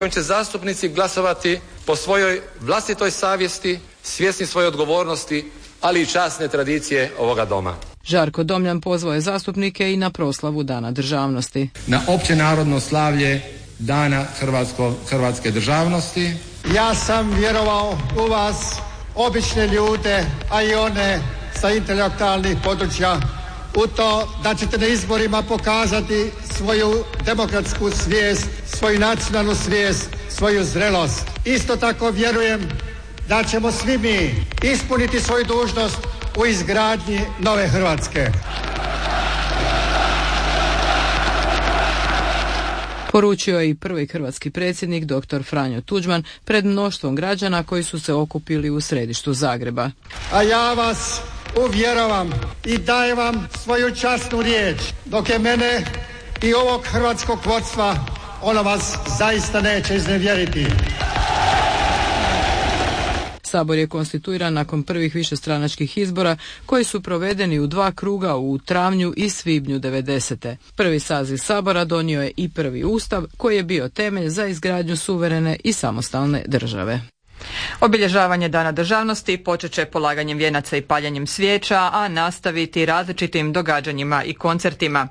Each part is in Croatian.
kojim će zastupnici glasovati po svojoj vlastitoj savjesti, svjesni svoje odgovornosti, ali i časne tradicije ovoga doma. Žarko Domljan pozvao je zastupnike i na proslavu Dana državnosti. Na općenarodno slavlje Dana hrvatske državnosti. Ja sam vjerovao u vas, obične ljude, a i one sa intelektualnih područja, u to da ćete na izborima pokazati svoju demokratsku svijest, svoju nacionalnu svijest, svoju zrelost. Isto tako vjerujem da ćemo svi mi ispuniti svoju dužnost u izgradnji nove Hrvatske. Poručio je i prvi hrvatski predsjednik dr. Franjo Tuđman pred mnoštvom građana koji su se okupili u središtu Zagreba. A ja vas uvjeravam i dajem vam svoju časnu riječ, dok je mene i ovog hrvatskog vodstva, ono vas zaista neće iznevjeriti. Sabor je konstituiran nakon prvih višestranačkih izbora koji su provedeni u 2 kruga u travnju i svibnju 90. Prvi saziv Sabora donio je i prvi ustav koji je bio temelj za izgradnju suverene i samostalne države. Obilježavanje Dana državnosti počet će polaganjem vijenaca i paljenjem svijeća, a nastaviti različitim događanjima i koncertima.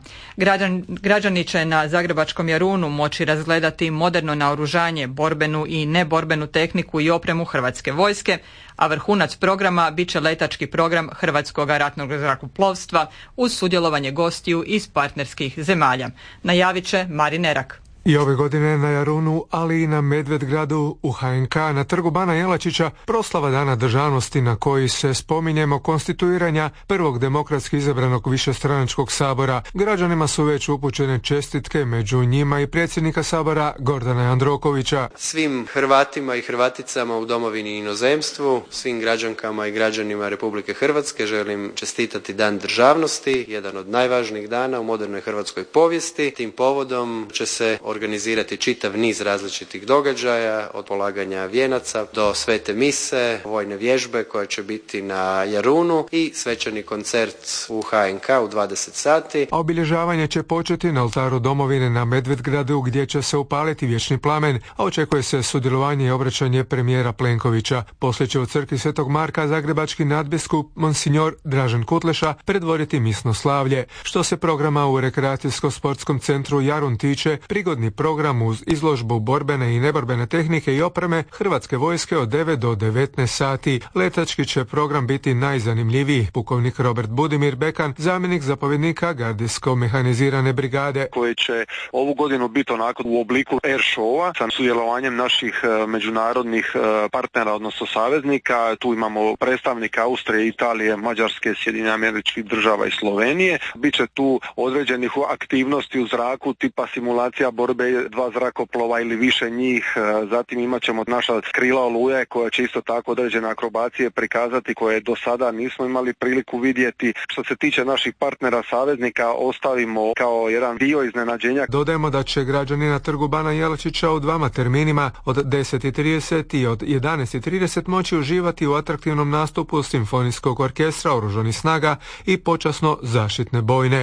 Građani će na Zagrebačkom Jarunu moći razgledati moderno naoružanje, borbenu i neborbenu tehniku i opremu Hrvatske vojske, a vrhunac programa bit će letački program Hrvatskog ratnog zrakoplovstva uz sudjelovanje gostiju iz partnerskih zemalja. Najavit će Marin Erak. I ove godine na Jarunu, ali i na Medvedgradu u HNK na trgu Bana Jelačića proslava Dana državnosti na koji se spominjemo konstituiranja prvog demokratski izabranog višestranačkog sabora. Građanima su već upućene čestitke, među njima i predsjednika sabora Gordana Jandrokovića. Svim Hrvatima i Hrvaticama u domovini i inozemstvu, svim građankama i građanima Republike Hrvatske želim čestitati Dan državnosti, jedan od najvažnijih dana u modernoj hrvatskoj povijesti. Tim povodom će se organizirati čitav niz različitih događaja, od polaganja vijenaca do svete mise, vojne vježbe koja će biti na Jarunu i svečani koncert u HNK u 20 sati. A obilježavanje će početi na oltaru domovine na Medvedgradu gdje će se upaliti vječni plamen, a očekuje se sudjelovanje i obraćanje premijera Plenkovića. Poslije će u crkvi Svetog Marka zagrebački nadbiskup Monsignor Dražen Kutleša predvoditi misno slavlje. Što se programa u rekreacijsko-sportskom centru Jarun tiče, prigodni program uz izložbu borbene i neborbene tehnike i opreme Hrvatske vojske od 9 do 19 sati. Letački će program biti najzanimljiviji. Pukovnik Robert Budimir Bekan, zamjenik zapovjednika gardijsko-mehanizirane brigade. Koji će ovu godinu biti onako u obliku air showa sa sudjelovanjem naših međunarodnih partnera, odnosno saveznika. Tu imamo predstavnika Austrije, Italije, Mađarske, Sjedinjenih Američkih Država i Slovenije. Biće tu određenih aktivnosti u zraku tipa simulacija borbe 2 zrakoplova ili više njih. Zatim imat ćemo naša krila Oluje koja će isto tako određene akrobacije prikazati koje do sada nismo imali priliku vidjeti. Što se tiče naših partnera saveznika ostavimo kao jedan dio iznenađenja. Dodajemo da će građani na trgu Bana Jelačića u 2 terminima od 10:30 i od 11:30 moći uživati u atraktivnom nastupu Simfonijskog orkestra Oružanih snaga i počasno zaštitne bojne.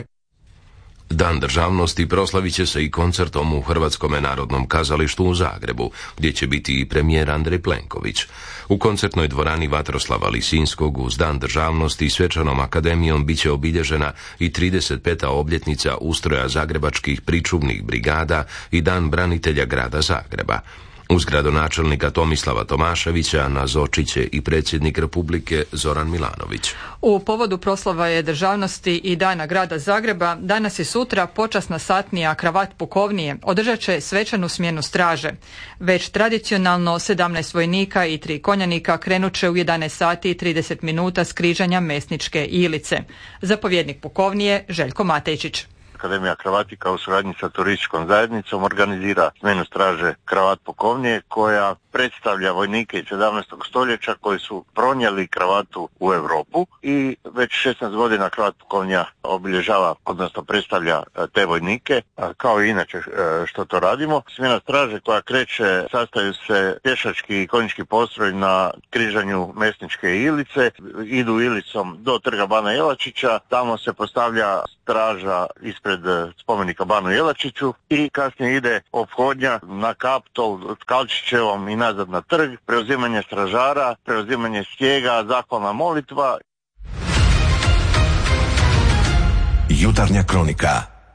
Dan državnosti proslavit će se i koncertom u Hrvatskom narodnom kazalištu u Zagrebu, gdje će biti i premijer Andrej Plenković. U koncertnoj dvorani Vatroslava Lisinskog uz Dan državnosti i svečanom akademijom bit će obilježena i 35. obljetnica ustroja zagrebačkih pričuvnih brigada i Dan branitelja grada Zagreba. Uz gradonačelnika Tomislava Tomaševića nazočit će i predsjednik Republike Zoran Milanović. U povodu proslave državnosti i Dana grada Zagreba, danas i sutra počasna satnija Kravat pukovnije održat će svečanu smjenu straže. Već tradicionalno 17 vojnika i 3 konjanika krenut će u 11 sati i 30 minuta s križanja Mesničke Ilice. Zapovjednik pukovnije Željko Matejčić. Akademija Kravatika u suradnji sa turističkom zajednicom organizira smjenu straže Kravat pukovnije koja predstavlja vojnike iz 17. stoljeća koji su pronijeli kravatu u Europu i već 16 godina kravatkovnja obilježava, odnosno predstavlja te vojnike, kao i inače što to radimo. Smjena straže koja kreće, sastaju se pješački i konjički postroj na križanju Mesničke i Ilice, idu Ilicom do trga Bana Jelačića, tamo se postavlja straža ispred spomenika Banu Jelačiću i kasnije ide ophodnja na Kaptol, Kalčićevom i nazad na trg, preuzimanje stražara, preuzimanje stijega, zahvalna molitva. Jutarnja kronika.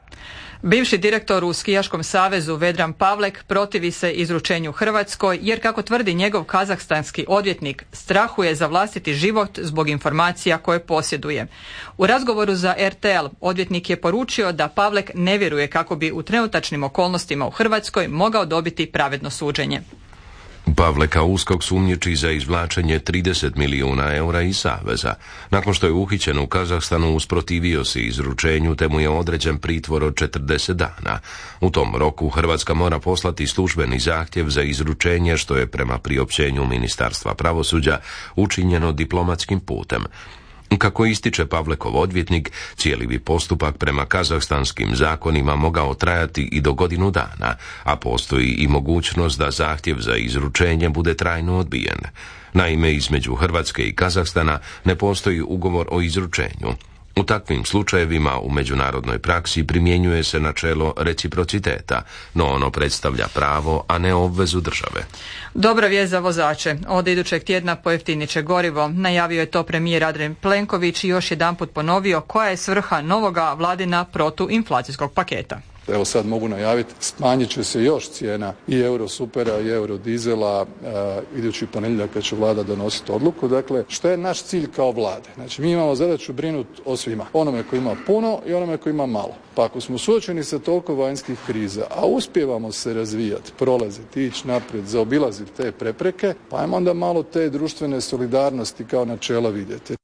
Bivši direktor u Skijaškom savezu Vedran Pavlek protivi se izručenju Hrvatskoj jer, kako tvrdi njegov kazahstanski odvjetnik, strahuje za vlastiti život zbog informacija koje posjeduje. U razgovoru za RTL odvjetnik je poručio da Pavlek ne vjeruje kako bi u trenutačnim okolnostima u Hrvatskoj mogao dobiti pravedno suđenje. Pavleka USKOK sumnjiči za izvlačenje 30 milijuna eura iz saveza. Nakon što je uhićen u Kazahstanu, usprotivio se izručenju te mu je određen pritvor od 40 dana. U tom roku Hrvatska mora poslati službeni zahtjev za izručenje, što je prema priopćenju Ministarstva pravosuđa učinjeno diplomatskim putem. Kako ističe Pavlekov odvjetnik, cijeli bi postupak prema kazahstanskim zakonima mogao trajati i do godinu dana, a postoji i mogućnost da zahtjev za izručenje bude trajno odbijen. Naime, između Hrvatske i Kazahstana ne postoji ugovor o izručenju. U takvim slučajevima u međunarodnoj praksi primjenjuje se načelo reciprociteta, no ono predstavlja pravo, a ne obvezu države. Dobra vijest za vozače. Od idućeg tjedna pojeftinit će gorivo. Najavio je to premijer Andrej Plenković i još jedanput ponovio koja je svrha novoga vladina protuinflacijskog paketa. Evo sad mogu najaviti, smanjit će se još cijena i Eurosupera i Eurodizela idući ponedjeljak kad će vlada donositi odluku. Dakle, što je naš cilj kao vlade? Znači, mi imamo zadaću brinuti o svima. Onome koji ima puno i onome koji ima malo. Pa ako smo suočeni sa toliko vanjskih kriza, a uspijevamo se razvijati, prolaziti, ići naprijed, zaobilaziti te prepreke, pa ajmo onda malo te društvene solidarnosti kao načela vidjeti.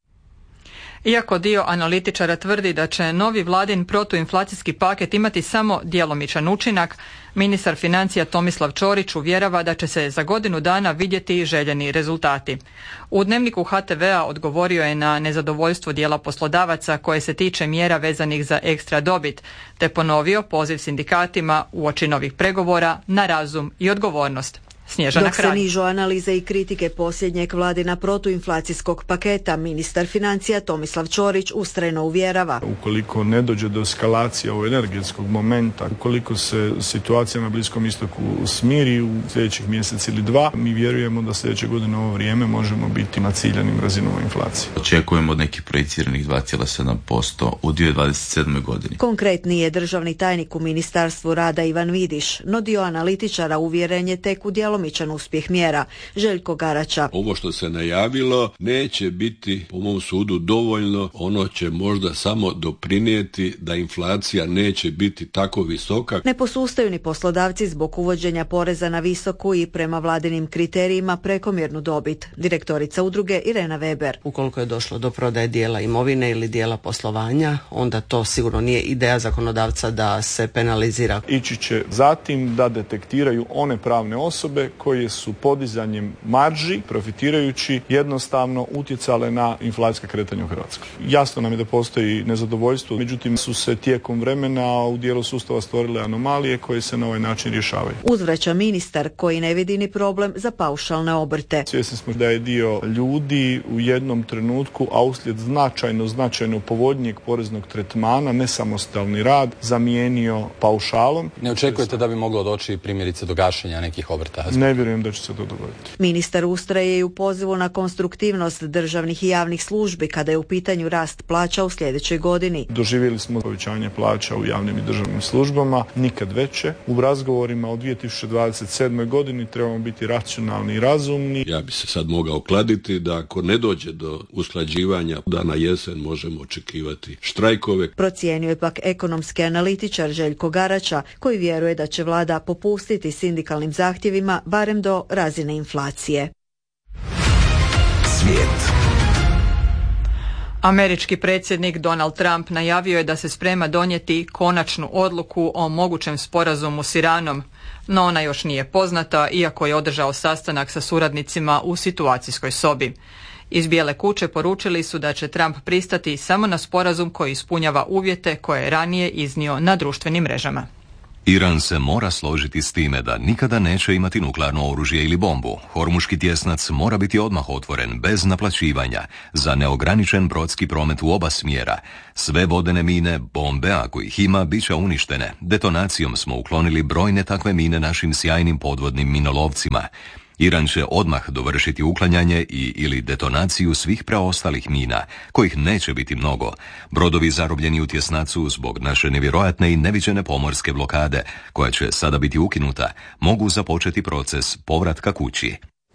Iako dio analitičara tvrdi da će novi vladin protuinflacijski paket imati samo djelomičan učinak, ministar financija Tomislav Ćorić uvjerava da će se za godinu dana vidjeti željeni rezultati. U Dnevniku HTV-a odgovorio je na nezadovoljstvo dijela poslodavaca koje se tiče mjera vezanih za ekstra dobit, te ponovio poziv sindikatima uoči novih pregovora na razum i odgovornost. Dok se nižu analize i kritike posljednjeg vladina protuinflacijskog paketa, ministar financija Tomislav Ćorić ustrajno uvjerava. Ukoliko ne dođe do eskalacije ovog energetskog momenta, ukoliko se situacija na Bliskom istoku smiri u sljedećih mjesec ili dva, mi vjerujemo da sljedeće godine u ovo vrijeme možemo biti na ciljanim razinama inflacije. Očekujemo od nekih projiciranih 2,7% u 2027. godini. Konkretni je državni tajnik u Ministarstvu rada Ivan Vidiš, no dio analitičara uvjeren je tek u djelomičan uspjeh mjera. Željko Garača. Ovo što se najavilo neće biti, po mom sudu, dovoljno. Ono će možda samo doprinijeti da inflacija neće biti tako visoka. Ne posustaju ni poslodavci zbog uvođenja poreza na visoku i prema vladinim kriterijima prekomjernu dobit. Direktorica udruge Irena Weber. Ukoliko je došlo do prodaje dijela imovine ili dijela poslovanja, onda to sigurno nije ideja zakonodavca da se penalizira. Ići će zatim da detektiraju one pravne osobe koje su podizanjem marži, profitirajući, jednostavno utjecale na inflacijska kretanja u Hrvatskoj. Jasno nam je da postoji nezadovoljstvo, međutim su se tijekom vremena u dijelu sustava stvorile anomalije koje se na ovaj način rješavaju. Uzvraća ministar koji ne vidi ni problem za paušalne obrte. Svjesni smo da je dio ljudi u jednom trenutku, a uslijed značajno povoljnijeg poreznog tretmana, nesamostalni rad, zamijenio paušalom. Ne očekujete da bi moglo doći primjerice do gašenja nekih obrta? Ne vjerujem da će se to dogoditi. Ministar ustraje i u pozivu na konstruktivnost državnih i javnih službi kada je u pitanju rast plaća u sljedećoj godini. Doživjeli smo povećanje plaća u javnim i državnim službama, nikad veće. U razgovorima o 2027. godini trebamo biti racionalni i razumni. Ja bi se sad mogao kladiti da ako ne dođe do usklađivanja, da na jesen možemo očekivati štrajkove. Procijenio je pak ekonomski analitičar Željko Garača, koji vjeruje da će vlada popustiti sindikalnim zahtjevima barem do razine inflacije. Svijet. Američki predsjednik Donald Trump najavio je da se sprema donijeti konačnu odluku o mogućem sporazumu s Iranom. No ona još nije poznata, iako je održao sastanak sa suradnicima u situacijskoj sobi. Iz Bijele kuće poručili su da će Trump pristati samo na sporazum koji ispunjava uvjete koje je ranije iznio na društvenim mrežama. Iran se mora složiti s time da nikada neće imati nuklearno oružje ili bombu. Hormuški tjesnac mora biti odmah otvoren, bez naplaćivanja, za neograničen brodski promet u oba smjera. Sve vodene mine, bombe, ako ih ima, bit će uništene. Detonacijom smo uklonili brojne takve mine našim sjajnim podvodnim minolovcima. Iran će odmah dovršiti uklanjanje ili detonaciju svih preostalih mina, kojih neće biti mnogo. Brodovi zarobljeni u tjesnacu zbog naše nevjerojatne i neviđene pomorske blokade, koja će sada biti ukinuta, mogu započeti proces povratka kući.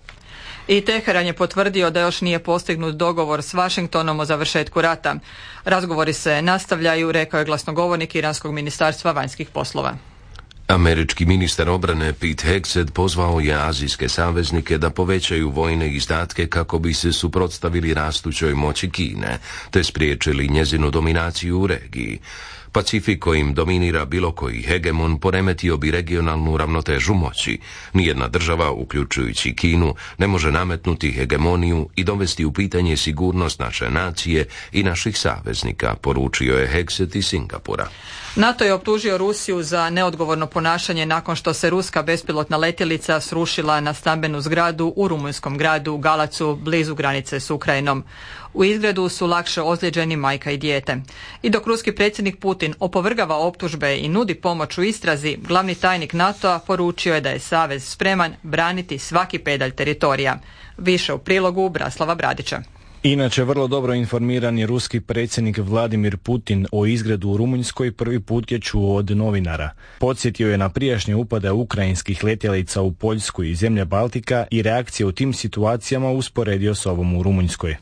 I Teheran je potvrdio da još nije postignut dogovor s Washingtonom o završetku rata. Razgovori se nastavljaju, rekao je glasnogovornik Iranskog ministarstva vanjskih poslova. Američki ministar obrane Pete Hegseth pozvao je azijske saveznike da povećaju vojne izdatke kako bi se suprotstavili rastućoj moći Kine, te spriječili njezinu dominaciju u regiji. Pacifik kojim dominira bilo koji hegemon poremetio bi regionalnu ravnotežu moći. Nijedna država, uključujući Kinu, ne može nametnuti hegemoniju i dovesti u pitanje sigurnost naše nacije i naših saveznika, poručio je Hegseth iz Singapura. NATO je optužio Rusiju za neodgovorno ponašanje nakon što se ruska bespilotna letjelica srušila na stambenu zgradu u rumunjskom gradu Galacu, blizu granice s Ukrajinom. U izgredu su lakše ozlijeđeni majka i dijete. I dok ruski predsjednik Putin opovrgava optužbe i nudi pomoć u istrazi, glavni tajnik NATO-a poručio je da je savez spreman braniti svaki pedalj teritorija. Više u prilogu Braslava Bradića. Inače, vrlo dobro informiran je ruski predsjednik Vladimir Putin o izgredu u Rumunjskoj prvi put je čuo od novinara. Podsjetio je na prijašnje upade ukrajinskih letjelica u Poljsku i zemlje Baltika i reakcije u tim situacijama usporedio s ovom u Rumunjskoj.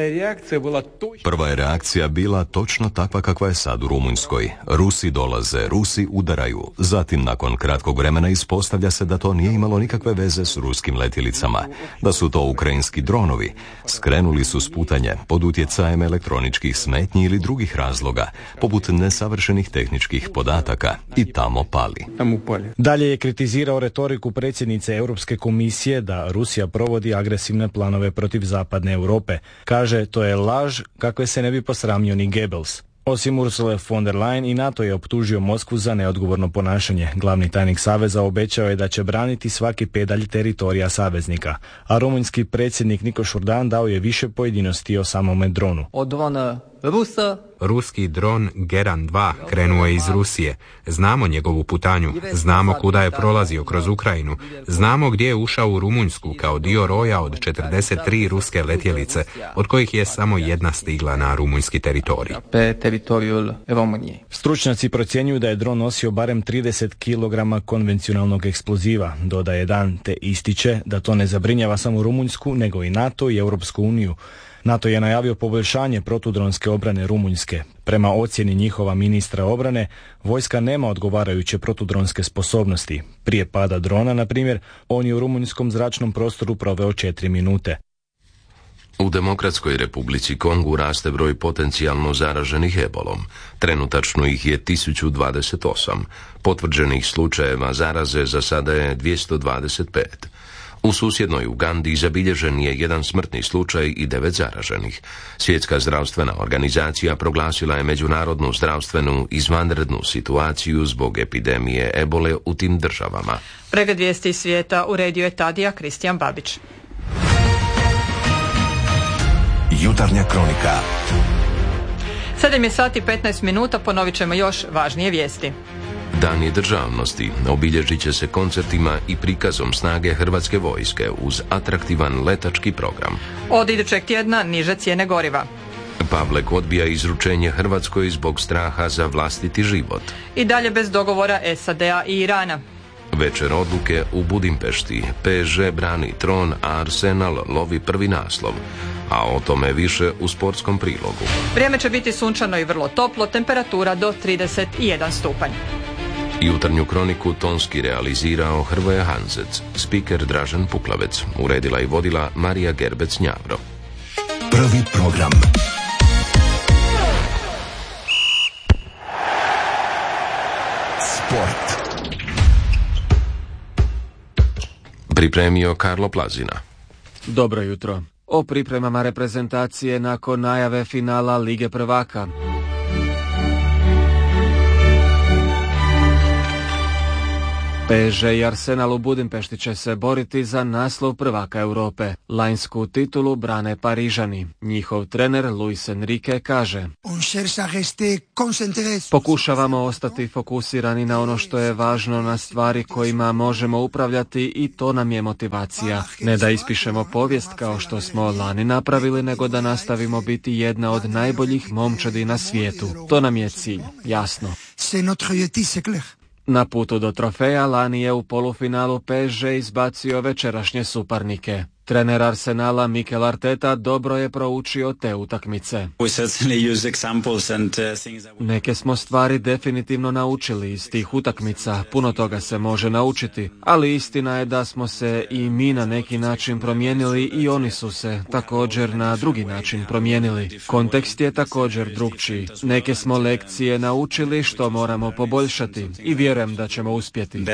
Prva je reakcija bila točno takva kakva je sad u Rumunjskoj. Rusi dolaze, Rusi udaraju. Zatim, nakon kratkog vremena, ispostavlja se da to nije imalo nikakve veze s ruskim letjelicama, da su to ukrajinski dronovi. Skrenuli su sputanje pod utjecajem elektroničkih smetnji ili drugih razloga, poput nesavršenih tehničkih podataka, i tamo pali. Dalje je kritizirao retoriku predsjednice Europske komisije da Rusija provodi agresivne planove protiv zapadne Europe. Kaže, to je laž kakve se ne bi posramio ni Goebbels. Osim Ursule von der Leyen, i NATO je optužio Moskvu za neodgovorno ponašanje. Glavni tajnik saveza obećao je da će braniti svaki pedalj teritorija saveznika, a rumunjski predsjednik Nikoš Urdan dao je više pojedinosti o samome dronu. Ruski dron Geran 2 krenuo je iz Rusije. Znamo njegovu putanju, znamo kuda je prolazio kroz Ukrajinu, znamo gdje je ušao u Rumunjsku kao dio roja od 43 ruske letjelice, od kojih je samo jedna stigla na rumunjski teritorij. Stručnjaci procjenjuju da je dron nosio barem 30 kg konvencionalnog eksploziva, dodaje Dan, te ističe da to ne zabrinjava samo Rumunjsku, nego i NATO i Europsku uniju. NATO je najavio poboljšanje protudronske obrane Rumunjske. Prema ocjeni njihova ministra obrane, vojska nema odgovarajuće protudronske sposobnosti. Prije pada drona, na primjer, on je u rumunjskom zračnom prostoru proveo 4 minute. U Demokratskoj Republici Kongu raste broj potencijalno zaraženih ebolom. Trenutačno ih je 1028. Potvrđenih slučajeva zaraze za sada je 225. U susjednoj Ugandi zabilježen je jedan smrtni slučaj i 9 zaraženih. Svjetska zdravstvena organizacija proglasila je međunarodnu zdravstvenu izvanrednu situaciju zbog epidemije ebole u tim državama. Pregled vijesti svijeta uredio je Tadija Kristijan Babić. Jutarnja kronika. 7 je sati 15 minuta, ponovit ćemo još važnije vijesti. Dan je državnosti obilježit će se koncertima i prikazom snage Hrvatske vojske uz atraktivan letački program. Od idućeg tjedna niže cijene goriva. Pavlek odbija izručenje Hrvatskoj zbog straha za vlastiti život. I dalje bez dogovora SAD-a i Irana. Večer odluke u Budimpešti. PSG brani tron, a Arsenal lovi prvi naslov. A o tome više u sportskom prilogu. Vrijeme će biti sunčano i vrlo toplo, temperatura do 31 stupanj. Jutarnju kroniku tonski realizirao Hrvoje Hanzec, spiker Dražen Puklavec, uredila i vodila Marija Gerbec-Njavro. Prvi program. Sport. pripremio Karlo Plazina. Dobro jutro. O pripremama reprezentacije nakon najave finala Lige prvaka. PSG i Arsenal u Budimpešti će se boriti za naslov prvaka Europe. Lanjsku titulu brane Parižani. Njihov trener Luis Enrique kaže: pokušavamo ostati fokusirani na ono što je važno, na stvari kojima možemo upravljati i to nam je motivacija. Ne da ispišemo povijest kao što smo lani napravili, nego da nastavimo biti jedna od najboljih momčadi na svijetu. To nam je cilj, jasno. Na putu do trofeja lani je u polufinalu PSG izbacio večerašnje suparnike. Trener Arsenala Mikel Arteta dobro je proučio te utakmice. Neke smo stvari definitivno naučili iz tih utakmica, puno toga se može naučiti, ali istina je da smo se i mi na neki način promijenili i oni su se također na drugi način promijenili. Kontekst je također drukčiji. Neke smo lekcije naučili što moramo poboljšati i vjerujem da ćemo uspjeti.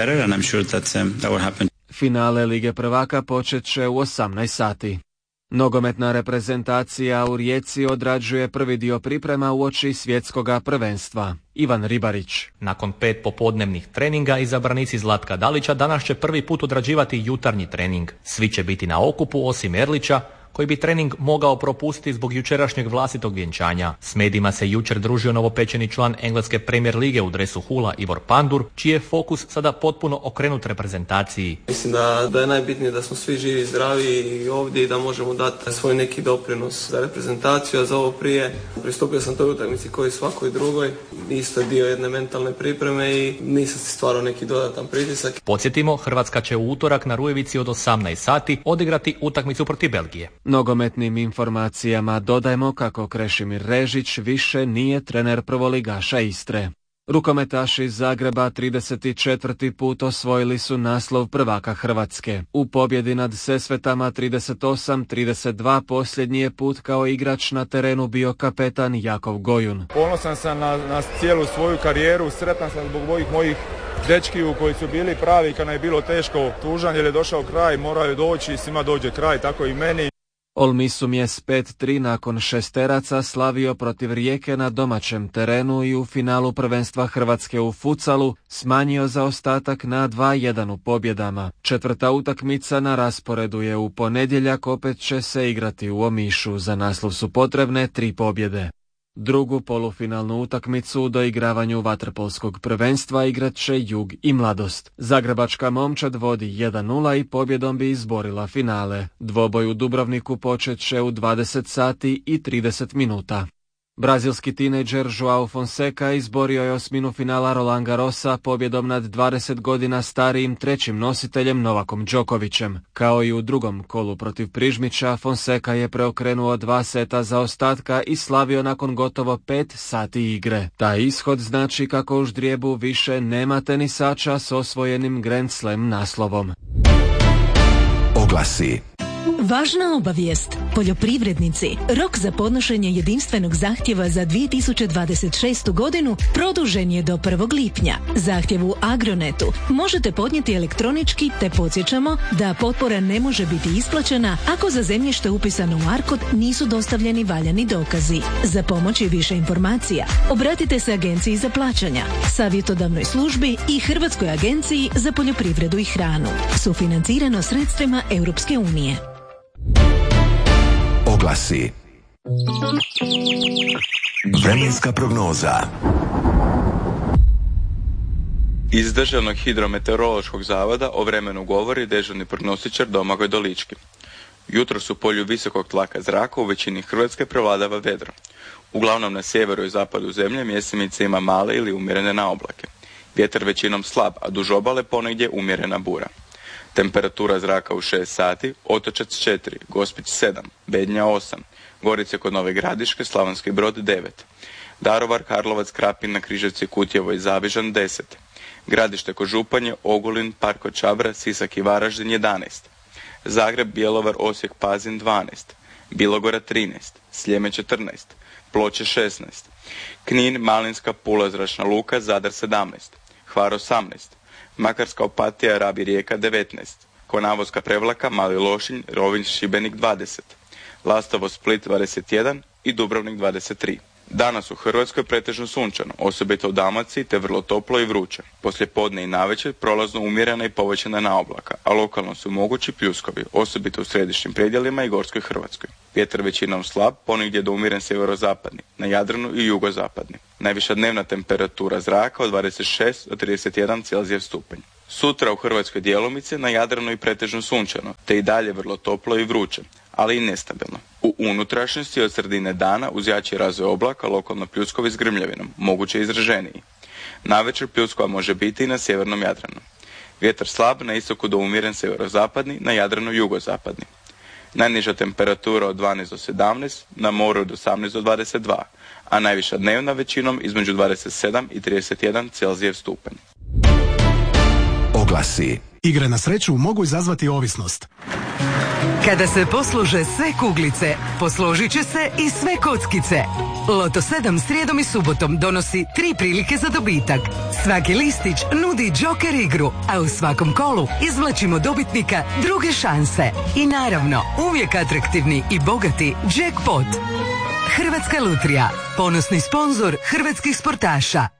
Finale Lige prvaka počet će u 18 sati. Nogometna reprezentacija u Rijeci odrađuje prvi dio priprema uoči svjetskoga prvenstva. Ivan Ribarić. Nakon 5 popodnevnih treninga izabranici Zlatka Dalića danas će prvi put odrađivati jutarnji trening. Svi će biti na okupu osim Erlića, koji bi trening mogao propustiti zbog jučerašnjeg vlastitog vjenčanja. S medijima se jučer družio novopečeni član engleske Premier lige u dresu Hula Ivor Pandur, čiji je fokus sada potpuno okrenut reprezentaciji. Mislim da je najbitnije da smo svi živi i zdravi i ovdje i da možemo dati svoj neki doprinos za reprezentaciju, a za ovo prije pristupio sam toj utakmici koji svakoj drugoj. Isto je dio jedne mentalne pripreme i nisam si stvarao neki dodatan pritisak. Podsjetimo, Hrvatska će u utorak na Rujevici od 18 sati odigrati utakmicu protiv Belgije. Nogometnim informacijama dodajemo kako Krešimir Režić više nije trener prvoligaša Istre. Rukometaši iz Zagreba 34. put osvojili su naslov prvaka Hrvatske. U pobjedi nad Sesvetama 38-32 posljednji je put kao igrač na terenu bio kapetan Jakov Gojun. Ponosan sam na cijelu svoju karijeru, sretan sam zbog mojih dečkiju koji su bili pravi kad je bilo teško, tužan jer je došao kraj, moraju doći, svima dođe kraj, tako i meni. Olmisum je s 5-3 nakon šesteraca slavio protiv Rijeke na domaćem terenu i u finalu prvenstva Hrvatske u futsalu smanjio zaostatak na 2-1 u pobjedama. Četvrta utakmica na rasporedu je u ponedjeljak, opet će se igrati u Omišu. Za naslov su potrebne 3 pobjede. Drugu polufinalnu utakmicu u doigravanju vaterpolskog prvenstva igrat će Jug i Mladost. Zagrebačka momčad vodi 1-0 i pobjedom bi izborila finale. Dvoboj u Dubrovniku počet će u 20 sati i 30 minuta. Brazilski tinejdžer Joao Fonseca izborio je osminu finala Roland Garrosa pobjedom nad 20 godina starijim trećim nositeljem Novakom Đokovićem. Kao i u drugom kolu protiv Prižmića, Fonseca je preokrenuo 2 seta zaostatka i slavio nakon gotovo 5 sati igre. Taj ishod znači kako u ždrijebu više nema tenisača s osvojenim Grand Slam naslovom. Oglasi. Važna obavijest. Poljoprivrednici, rok za podnošenje jedinstvenog zahtjeva za 2026. godinu produžen je do 1. lipnja. Zahtjev u Agronetu možete podnijeti elektronički, te podsjećamo da potpora ne može biti isplaćena ako za zemljište upisano u ARKOD nisu dostavljeni valjani dokazi. Za pomoć i više informacija obratite se Agenciji za plaćanja, savjetodavnoj službi i Hrvatskoj agenciji za poljoprivredu i hranu. Sufinancirano sredstvima Europske unije. Oglasi. Vremenska prognoza. Iz Državnog hidrometeorološkog zavoda o vremenu govori dežurni prognostičar Domagoj Dolički. Jutros u polju visokog tlaka zraka u većini Hrvatske prevladava vedro. Uglavnom na sjeveru i zapadu zemlje mjesimice ima male ili umjerene naoblake. Vjetar većinom slab, a duž obale ponegdje umjerena bura. Temperatura zraka u 6 sati, Otočac 4, Gospić 7, Bednja 8, Gorice kod Nove Gradiške, Slavonski Brod 9, Daruvar, Karlovac, Krapina, Križevci, Kutjevo i Zavižan 10, Gradište kod Županje, Ogulin, Park kod Čabra, Sisak i Varaždin 11, Zagreb, Bjelovar, Osijek, Pazin 12, Bilogora 13, Sljeme 14, Ploče 16, Knin, Malinska, Pula, Zračna luka, Zadar 17, Hvar 18, Makarska, Opatija, Rab i Rijeka 19, Konavoska Prevlaka, Mali Lošinj, Rovinj, Šibenik 20, Lastovo, Split 21 i Dubrovnik 23. Danas u Hrvatskoj pretežno sunčano, osobito u Dalmaciji, te vrlo toplo i vruće. Poslije podne i navečer prolazno umjerena i povećana naoblaka, a lokalno su mogući pljuskovi, osobito u središnjim predjelima i gorskoj Hrvatskoj. Vjetar većinom slab, ponegdje do umjeren sjeverozapadni, na Jadranu i jugozapadni. Najviša dnevna temperatura zraka od 26 do 31 Celzijev stupanj. Sutra u Hrvatskoj djelomice, na Jadranu i pretežno sunčano, te i dalje vrlo toplo i vruće, ali i nestabilno. U unutrašnjosti od sredine dana uz jači razvoj oblaka lokalno pljuskovi s grmljavinom, moguće izraženiji. Navečer pljuskova može biti i na sjevernom Jadranu. Vjetar slab, na istoku do umjeren sjeverozapadni, na Jadranu jugozapadni. Najniža temperatura od 12 do 17, na moru od 18 do 22, a najviša dnevna većinom između 27 i 31 Celzijev stupanj. Oglasi. Igre na sreću mogu izazvati ovisnost. Kada se poslože sve kuglice, posložit će se i sve kockice. Loto 7 srijedom i subotom donosi 3 prilike za dobitak. Svaki listić nudi džoker igru, a u svakom kolu izvlačimo dobitnika druge šanse. I naravno, uvijek atraktivni i bogati jackpot. Hrvatska lutrija, ponosni sponzor hrvatskih sportaša.